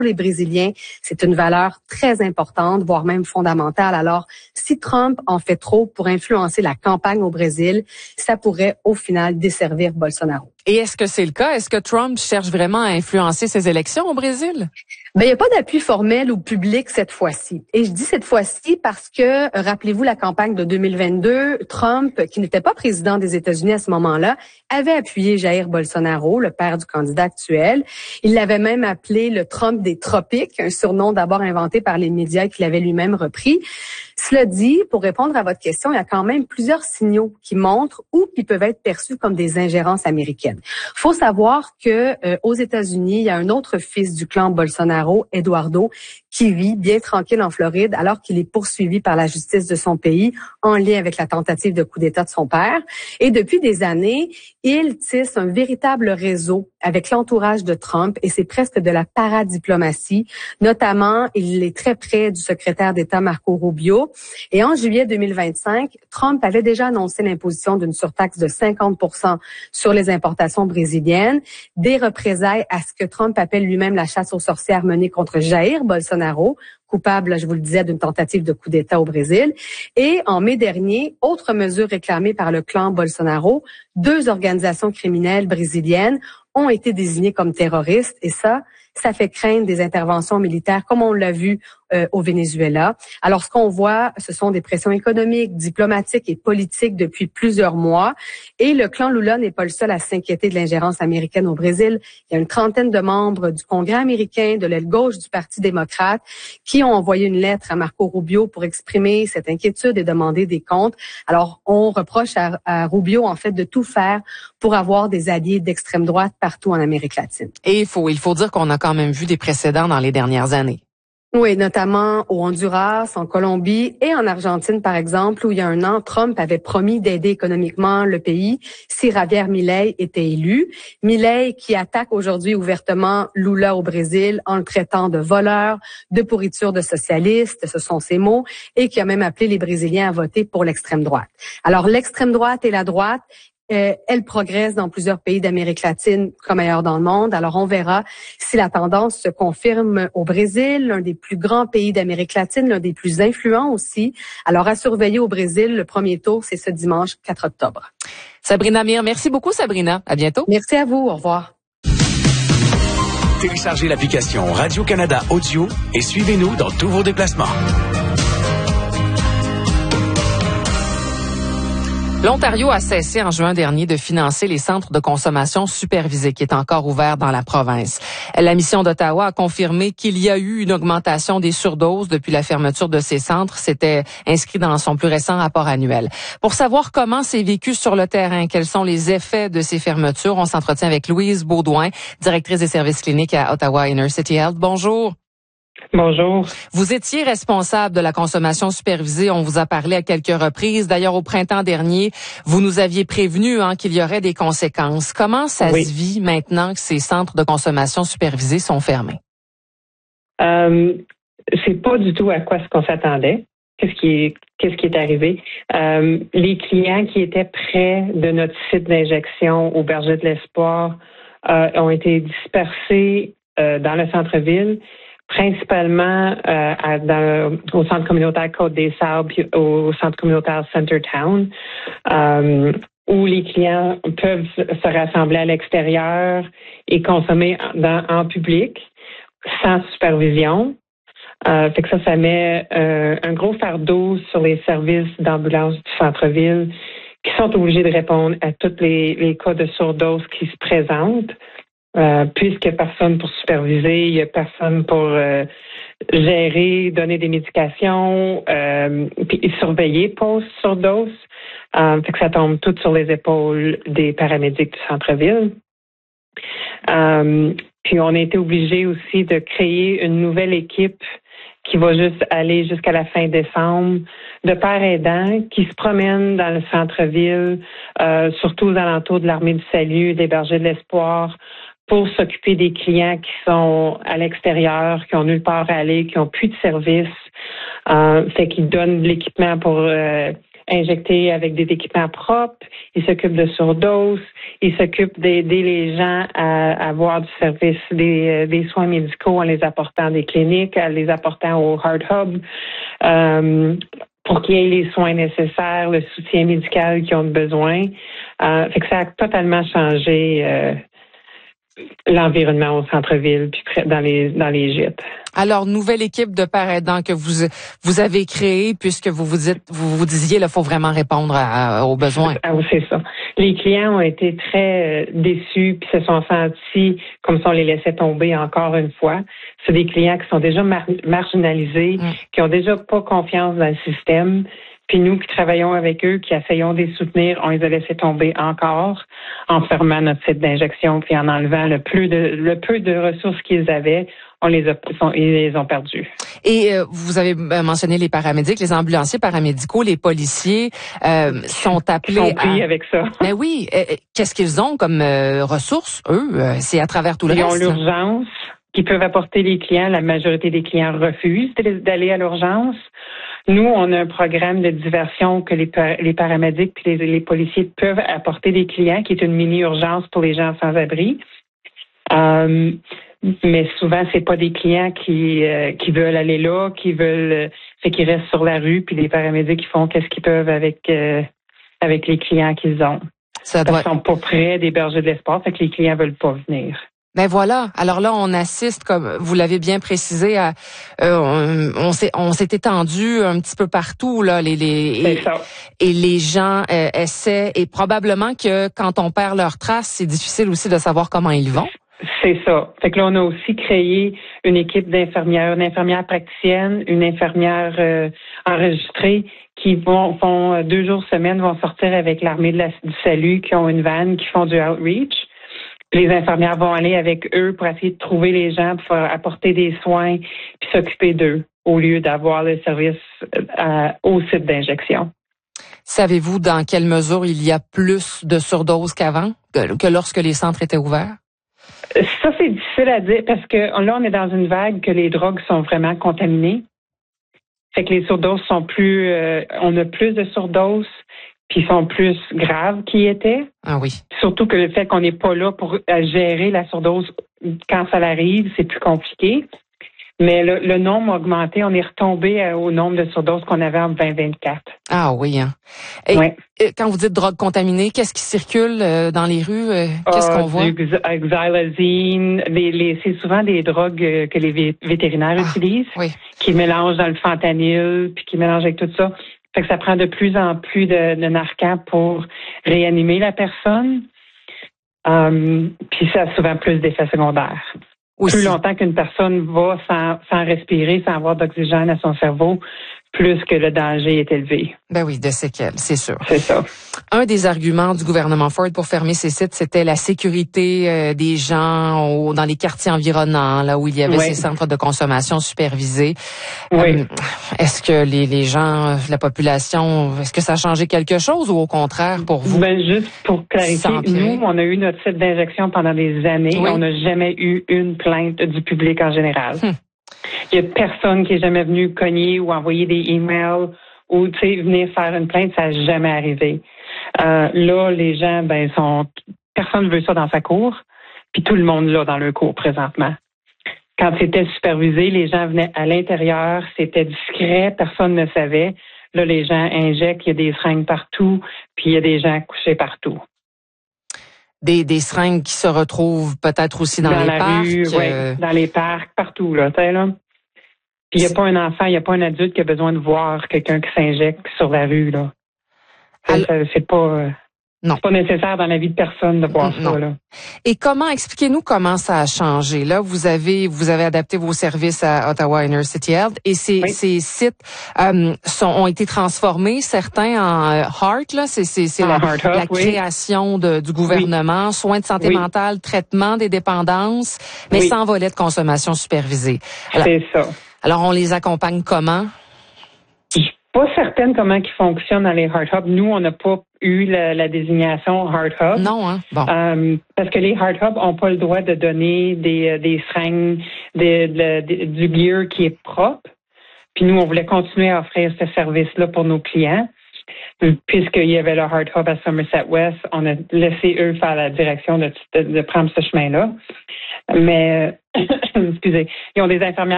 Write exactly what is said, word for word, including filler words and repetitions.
les Brésiliens, c'est une valeur très importante, voire même fondamentale. Alors, si Trump en fait trop pour influencer la campagne au Brésil, ça pourrait au final desservir Bolsonaro. Et est-ce que c'est le cas? Est-ce que Trump cherche vraiment à influencer ces élections au Brésil? Ben, il n'y a pas d'appui formel ou public cette fois-ci. Et je dis cette fois-ci parce que, euh, rappelez-vous la campagne de deux mille vingt-deux, Trump, qui n'était pas président des États-Unis à ce moment-là, avait appuyé Jair Bolsonaro, le père du candidat actuel. Il l'avait même appelé le Trump des tropiques, un surnom d'abord inventé par les médias qu'il avait lui-même repris. Cela dit, pour répondre à votre question, il y a quand même plusieurs signaux qui montrent ou qui peuvent être perçus comme des ingérences américaines. Il faut savoir que euh, aux États-Unis, il y a un autre fils du clan Bolsonaro, Eduardo, qui vit bien tranquille en Floride alors qu'il est poursuivi par la justice de son pays en lien avec la tentative de coup d'État de son père. Et depuis des années, il tisse un véritable réseau avec l'entourage de Trump et c'est presque de la paradiplomatie. Notamment, il est très près du secrétaire d'État Marco Rubio. Et en juillet deux mille vingt-cinq, Trump avait déjà annoncé l'imposition d'une surtaxe de cinquante pour cent sur les importations brésiliennes, des représailles à ce que Trump appelle lui-même la chasse aux sorcières menée contre Jair Bolsonaro, coupable, je vous le disais, d'une tentative de coup d'État au Brésil. Et en mai dernier, autre mesure réclamée par le clan Bolsonaro, deux organisations criminelles brésiliennes ont été désignées comme terroristes et ça, ça fait craindre des interventions militaires comme on l'a vu euh, au Venezuela. Alors, ce qu'on voit, ce sont des pressions économiques, diplomatiques et politiques depuis plusieurs mois. Et le clan Lula n'est pas le seul à s'inquiéter de l'ingérence américaine au Brésil. Il y a une trentaine de membres du Congrès américain, de l'aile gauche du Parti démocrate, qui ont envoyé une lettre à Marco Rubio pour exprimer cette inquiétude et demander des comptes. Alors, on reproche à, à Rubio, en fait, de tout faire pour avoir des alliés d'extrême droite partout en Amérique latine. Et il faut, il faut dire qu'on a quand même vu des précédents dans les dernières années. Oui, notamment au Honduras, en Colombie et en Argentine, par exemple, où il y a un an, Trump avait promis d'aider économiquement le pays si Javier Milei était élu. Milei qui attaque aujourd'hui ouvertement Lula au Brésil en le traitant de voleur, de pourriture de socialiste, ce sont ses mots, et qui a même appelé les Brésiliens à voter pour l'extrême droite. Alors, l'extrême droite et la droite, Euh, elle progresse dans plusieurs pays d'Amérique latine comme ailleurs dans le monde. Alors, on verra si la tendance se confirme au Brésil, l'un des plus grands pays d'Amérique latine, l'un des plus influents aussi. Alors, à surveiller au Brésil, le premier tour, c'est ce dimanche quatre octobre. Sabrina Mir, merci beaucoup Sabrina. À bientôt. Merci à vous. Au revoir. Téléchargez l'application Radio-Canada Audio et suivez-nous dans tous vos déplacements. L'Ontario a cessé en juin dernier de financer les centres de consommation supervisés qui est encore ouvert dans la province. La mission d'Ottawa a confirmé qu'il y a eu une augmentation des surdoses depuis la fermeture de ces centres. C'était inscrit dans son plus récent rapport annuel. Pour savoir comment c'est vécu sur le terrain, quels sont les effets de ces fermetures, on s'entretient avec Louise Baudouin, directrice des services cliniques à Ottawa Inner City Health. Bonjour. Bonjour. Vous étiez responsable de la consommation supervisée. On vous a parlé à quelques reprises. D'ailleurs, au printemps dernier, vous nous aviez prévenu hein, qu'il y aurait des conséquences. Comment ça oui. se vit maintenant que ces centres de consommation supervisés sont fermés? Euh, c'est pas du tout à quoi ce qu'on s'attendait. Qu'est-ce qui est, qu'est-ce qui est arrivé? Euh, les clients qui étaient près de notre site d'injection au Berger de l'Espoir euh, ont été dispersés euh, dans le centre-ville, principalement euh, à, dans, au centre communautaire Côte-des-Sables puis au centre communautaire Centertown, euh, où les clients peuvent se rassembler à l'extérieur et consommer dans, en public sans supervision. Euh, fait que ça, ça met euh, un gros fardeau sur les services d'ambulance du centre-ville qui sont obligés de répondre à tous les, les cas de surdose qui se présentent. Euh, puisqu'il n'y a personne pour superviser, il n'y a personne pour euh, gérer, donner des médications, euh, puis surveiller post-surdose. Euh, fait que ça tombe tout sur les épaules des paramédics du centre-ville. Euh, puis on a été obligé aussi de créer une nouvelle équipe qui va juste aller jusqu'à la fin décembre, de pères aidants qui se promènent dans le centre-ville, euh, surtout aux alentours de l'Armée du Salut, des Bergers de l'Espoir, pour s'occuper des clients qui sont à l'extérieur, qui ont nulle part à aller, qui ont plus de service. Euh, fait qu'ils donnent de l'équipement pour euh, injecter avec des équipements propres, ils s'occupent de surdoses, ils s'occupent d'aider les gens à, à avoir du service des, des soins médicaux en les apportant des cliniques, en les apportant au Heart Hub, euh, pour qu'il y ait les soins nécessaires, le soutien médical qu'ils ont besoin. Euh, fait que ça a totalement changé euh, l'environnement au centre-ville puis dans les dans les gîtes. Alors, nouvelle équipe de pères aidants que vous vous avez créée, puisque vous vous dites vous vous disiez là, faut vraiment répondre à, à, aux besoins. Ah oui, c'est ça. Les clients ont été très euh, déçus puis se sont sentis comme si on les laissait tomber encore une fois. C'est des clients qui sont déjà mar- marginalisés, mm. qui ont déjà pas confiance dans le système. Puis nous qui travaillons avec eux, qui essayons de les soutenir, on les a laissés tomber encore en fermant notre site d'injection puis en enlevant le peu de le peu de ressources qu'ils avaient. On les a, sont, ils les ont perdus. Et euh, vous avez mentionné les paramédics, les ambulanciers paramédicaux, les policiers euh, sont appelés Ils sont pris à... avec ça. Mais oui, euh, qu'est-ce qu'ils ont comme euh, ressources, eux? Euh, c'est à travers tout le ils reste. Ils ont l'urgence qu'ils peuvent apporter les clients. La majorité des clients refusent d'aller à l'urgence. Nous, on a un programme de diversion que les, par- les paramédics et les, les policiers peuvent apporter des clients, qui est une mini-urgence pour les gens sans abri. Euh, mais souvent, c'est pas des clients qui euh, qui veulent aller là, qui veulent, euh, fait qu'ils restent sur la rue, puis les paramédics ils font qu'est-ce qu'ils peuvent avec euh, avec les clients qu'ils ont. Ça doit... Parce qu'ils sont pas près d'héberger de l'espace, fait que les clients veulent pas venir. Ben voilà. Alors là, on assiste, comme vous l'avez bien précisé, à euh, on, on s'est on s'est étendu un petit peu partout là, les les et, et les gens euh, essaient et probablement que quand on perd leur trace, c'est difficile aussi de savoir comment ils vont. C'est ça. Fait que là, on a aussi créé une équipe d'infirmières, une infirmière praticienne, une infirmière euh, enregistrée qui vont font euh, deux jours semaine, vont sortir avec l'armée de la, du salut, qui ont une vanne, qui font du outreach. Les infirmières vont aller avec eux pour essayer de trouver les gens, pour apporter des soins, puis s'occuper d'eux, au lieu d'avoir le service euh, au site d'injection. Savez-vous dans quelle mesure il y a plus de surdoses qu'avant, que, que lorsque les centres étaient ouverts? Ça, c'est difficile à dire parce que là, on est dans une vague que les drogues sont vraiment contaminées. Fait que les surdoses sont plus... Euh, on a plus de surdoses, puis sont plus graves qu'ils étaient. Ah oui. Surtout que le fait qu'on n'est pas là pour gérer la surdose quand ça arrive, c'est plus compliqué. Mais le, le nombre a augmenté. On est retombé au nombre de surdoses qu'on avait en vingt vingt-quatre. Ah oui, hein. Et ouais. Quand vous dites drogue contaminée, qu'est-ce qui circule dans les rues? Qu'est-ce ah, qu'on voit? Du xylazine. Les, les, c'est souvent des drogues que les vétérinaires ah, utilisent, oui. qui mélangent dans le fentanyl, puis qui mélangent avec tout ça. Fait que ça prend de plus en plus de, de Narcan pour réanimer la personne. Um, puis ça a souvent plus d'effets secondaires. Aussi. Plus longtemps qu'une personne va sans, sans respirer, sans avoir d'oxygène à son cerveau, plus que le danger est élevé. Ben oui, de séquelles, c'est sûr. C'est ça. Un des arguments du gouvernement Ford pour fermer ces sites, c'était la sécurité euh, des gens au, dans les quartiers environnants, là où il y avait oui. ces centres de consommation supervisés. Oui. Euh, est-ce que les, les gens, la population, est-ce que ça a changé quelque chose ou au contraire pour vous? Ben juste pour clarifier, nous, on a eu notre site d'injection pendant des années. Oui. On n'a jamais eu une plainte du public en général. Hum. Il n'y a personne qui est jamais venu cogner ou envoyer des emails ou tu sais venir faire une plainte, ça n'a jamais arrivé. Euh, là, les gens, ben sont personne ne veut ça dans sa cour, puis tout le monde l'a dans leur cour présentement. Quand c'était supervisé, les gens venaient à l'intérieur, c'était discret, personne ne savait. Là, les gens injectent, il y a des seringues partout, puis il y a des gens couchés partout. Des, des seringues qui se retrouvent peut-être aussi dans, dans les la parcs. Rue, euh... oui, dans les parcs, partout, là, tu sais, là. Puis il n'y a pas un enfant, il n'y a pas un adulte qui a besoin de voir quelqu'un qui s'injecte sur la rue, là. Alors... Ça, c'est pas... Euh... Non. C'est pas nécessaire dans la vie de personne de voir non. ça, là. Et comment, expliquez-nous comment ça a changé. Là, vous avez, vous avez adapté vos services à Ottawa Inner City Health et ces, oui. ces sites euh, sont, ont été transformés, certains en euh, Heart, là. C'est, c'est, c'est la, Heart la Hub, oui. création de, du gouvernement, oui. soins de santé oui. mentale, traitement des dépendances, mais oui. sans volet de consommation supervisée. Alors, c'est ça. Alors, on les accompagne comment? Pas certaine comment ils fonctionnent dans les Heart Hubs. Nous, on n'a pas eu la, la désignation Heart Hub. Non, hein? Bon. Euh, parce que les Heart Hubs n'ont pas le droit de donner des, des seringues, des, de, de, du gear qui est propre. Puis nous, on voulait continuer à offrir ce service-là pour nos clients. puisqu'il y avait le Hard Hub à Somerset West, on a laissé eux faire la direction de, de, de prendre ce chemin-là. Mais, excusez, ils ont des infirmières